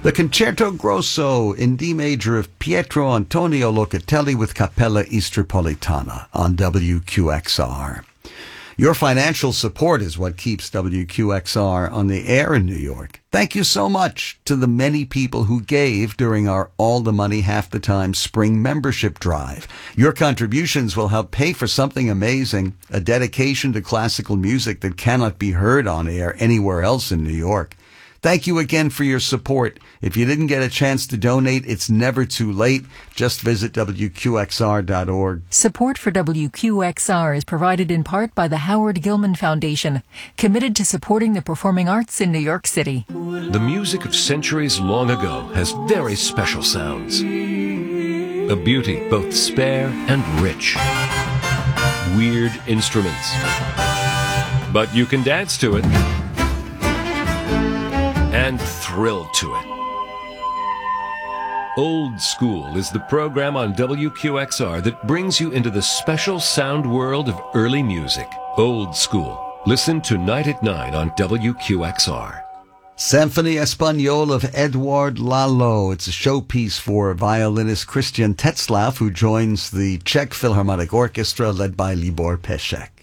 The Concerto Grosso in D major of Pietro Antonio Locatelli with Cappella Istropolitana on WQXR. Your financial support is what keeps WQXR on the air in New York. Thank you so much to the many people who gave during our All the Money Half the Time spring membership drive. Your contributions will help pay for something amazing, a dedication to classical music that cannot be heard on air anywhere else in New York. Thank you again for your support. If you didn't get a chance to donate, it's never too late. Just visit WQXR.org. Support for WQXR is provided in part by the Howard Gilman Foundation, committed to supporting the performing arts in New York City. The music of centuries long ago has very special sounds. A beauty both spare and rich. Weird instruments. But you can dance to it. And thrill to it. Old School is the program on WQXR that brings you into the special sound world of early music. Old School. Listen tonight at 9 on WQXR. Symphony Espagnole of Edouard Lalo. It's a showpiece for violinist Christian Tetzlaff, who joins the Czech Philharmonic Orchestra led by Libor Pešek.